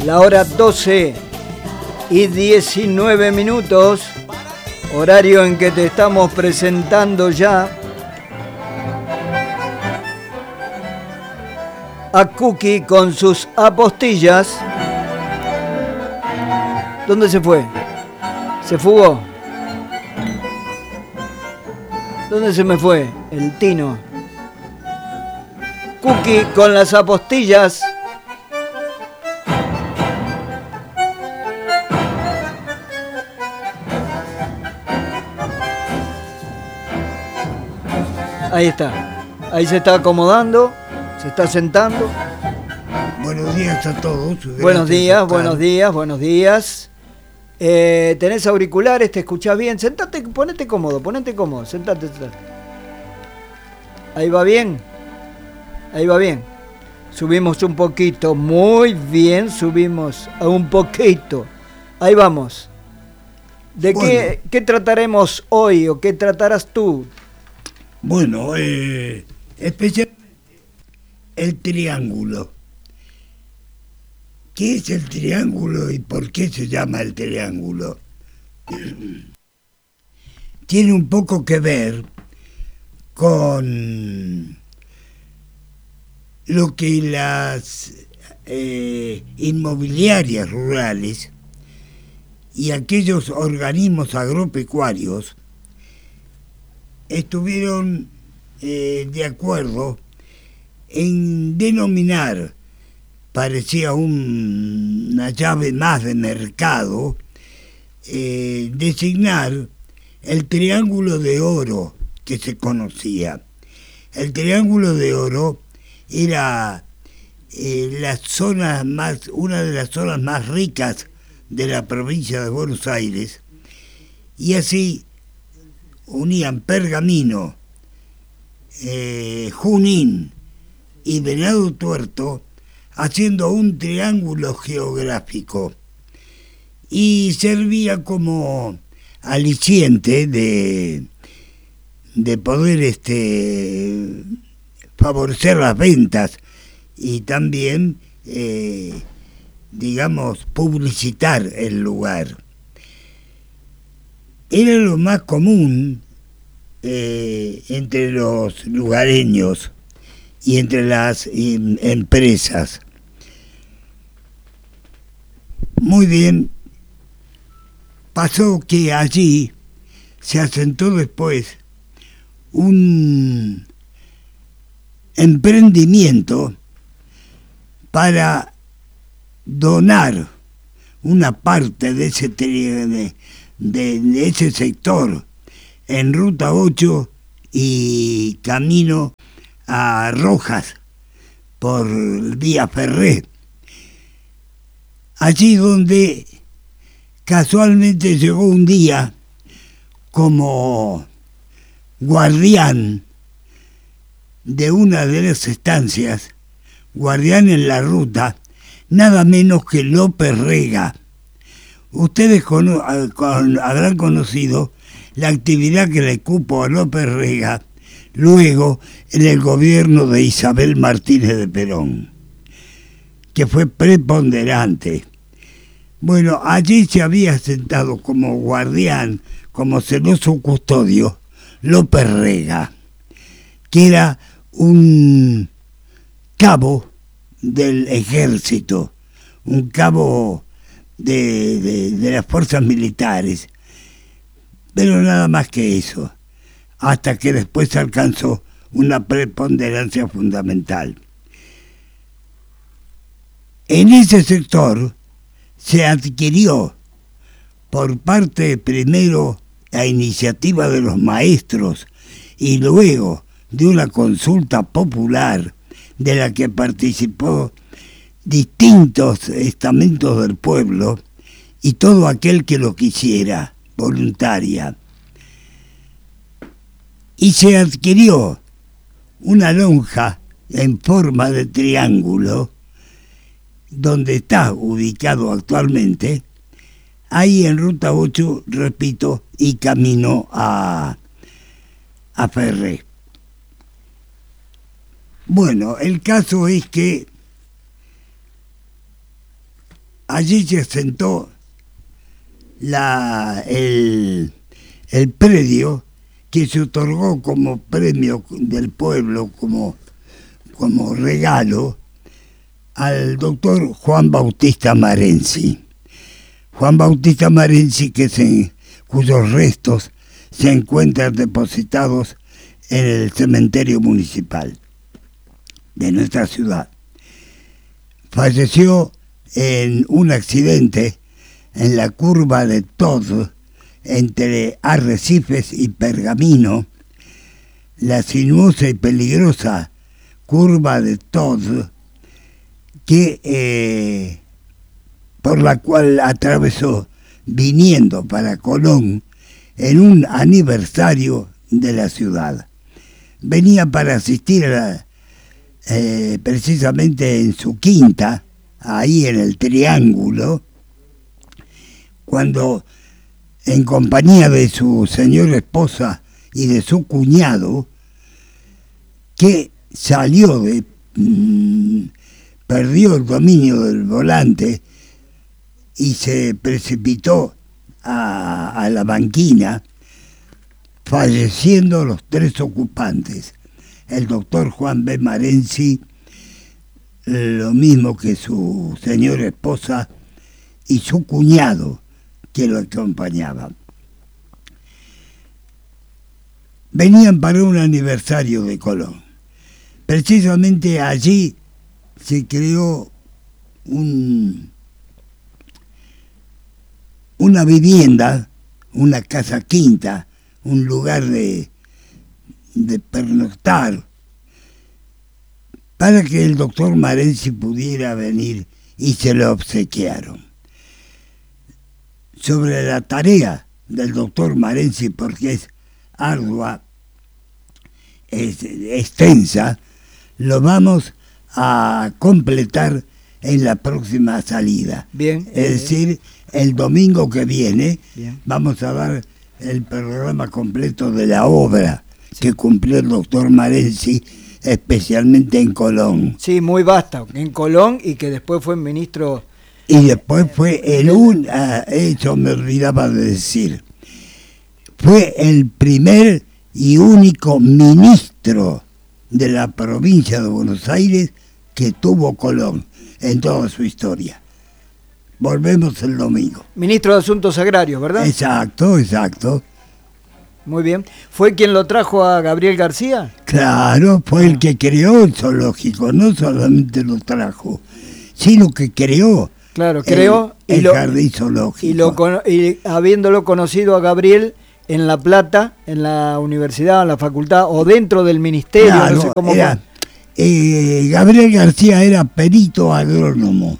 La hora 12:19, horario en que te estamos presentando ya a Cookie con sus apostillas. ¿Dónde se fue? ¿Se fugó? ¿Dónde se me fue? El Tino. Cookie con las apostillas. Ahí está. Ahí se está acomodando. Se está sentando. Buenos días a todos. Buenos días, buenos días, buenos días. ¿Tenés auriculares? ¿Te escuchás bien? Sentate, ponete cómodo, sentate. Ahí va bien. Ahí va bien. Subimos un poquito, muy bien, subimos a un poquito. Ahí vamos. ¿De bueno, qué trataremos hoy o qué tratarás tú? Bueno, especialmente el triángulo. ¿Qué es el triángulo y por qué se llama el triángulo? Tiene un poco que ver con lo que las inmobiliarias rurales y aquellos organismos agropecuarios estuvieron de acuerdo en denominar, parecía una llave más de mercado, designar el triángulo de oro que se conocía. El triángulo de oro era una de las zonas más ricas de la provincia de Buenos Aires, y así unían Pergamino, Junín y Venado Tuerto, haciendo un triángulo geográfico, y servía como aliciente de poder favorecer las ventas y también publicitar el lugar. Era lo más común entre los lugareños y entre las empresas. Muy bien, pasó que allí se asentó después un emprendimiento para donar una parte de ese de ese sector en Ruta 8 y camino a Rojas por vía Ferré, allí donde casualmente llegó un día como guardián de una de las estancias, guardián en la ruta, nada menos que López Rega. Ustedes habrán conocido la actividad que le cupo a López Rega luego en el gobierno de Isabel Martínez de Perón, que fue preponderante. Bueno, allí se había sentado como guardián, como celoso custodio, López Rega, que era un cabo del ejército, un cabo de las fuerzas militares, pero nada más que eso, hasta que después alcanzó una preponderancia fundamental. En ese sector se adquirió por parte primero a iniciativa de los maestros y luego de una consulta popular de la que participó distintos estamentos del pueblo y todo aquel que lo quisiera, voluntaria. Y se adquirió una lonja en forma de triángulo, donde está ubicado actualmente, ahí en Ruta 8, repito, y camino a Ferré. Bueno, el caso es que allí se asentó el predio que se otorgó como premio del pueblo, como regalo, al doctor Juan Bautista Marenzi. Juan Bautista Marenzi, cuyos restos se encuentran depositados en el cementerio municipal de nuestra ciudad. Falleció en un accidente en la curva de Todd, entre Arrecifes y Pergamino, la sinuosa y peligrosa curva de Todd, por la cual atravesó viniendo para Colón en un aniversario de la ciudad. Venía para asistir precisamente en su quinta, ahí en el Triángulo, cuando en compañía de su señora esposa y de su cuñado, que salió perdió el dominio del volante y se precipitó a la banquina, falleciendo los 3 ocupantes. El doctor Juan B. Marenzi, lo mismo que su señora esposa y su cuñado que lo acompañaba. Venían para un aniversario de Colón. Precisamente allí se creó una vivienda, una casa quinta, un lugar de pernoctar, para que el doctor Marenzi pudiera venir, y se lo obsequiaron. Sobre la tarea del doctor Marenzi, porque es ardua, es extensa, lo vamos a completar en la próxima salida. Bien. Es decir, el domingo que viene, bien, vamos a dar el programa completo de la obra que cumplió el doctor Marenzi, especialmente en Colón. Sí, muy vasta, en Colón, y que después fue ministro. Y después fue eso me olvidaba de decir, fue el primer y único ministro de la provincia de Buenos Aires que tuvo Colón en toda su historia. Volvemos el domingo. Ministro de Asuntos Agrarios, ¿verdad? Exacto, exacto. Muy bien. ¿Fue quien lo trajo a Gabriel García? Claro, fue el que creó el zoológico, no solamente lo trajo, sino que creó. Claro, creó el jardín zoológico. Y habiéndolo conocido a Gabriel en La Plata, en la universidad, en la facultad, o dentro del ministerio, claro, no sé cómo Gabriel García era perito agrónomo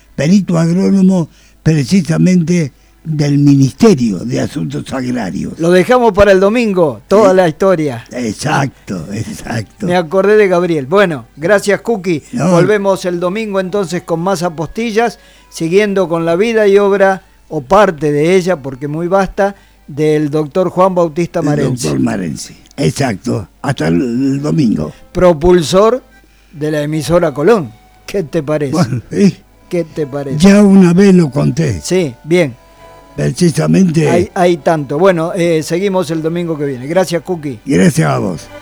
precisamente del Ministerio de Asuntos Agrarios. Lo dejamos para el domingo, toda la historia. Exacto. Me acordé de Gabriel. Bueno, gracias, Cookie. No. Volvemos el domingo entonces con más apostillas, siguiendo con la vida y obra, o parte de ella, porque muy vasta, del doctor Juan Bautista Marenzi. El doctor Marenzi, exacto. Hasta el domingo. Propulsor de la emisora Colón. ¿Qué te parece? Bueno, ¿Qué te parece? Ya una vez lo conté. Sí, bien. Precisamente. Hay tanto. Bueno, seguimos el domingo que viene. Gracias, Cookie. Gracias a vos.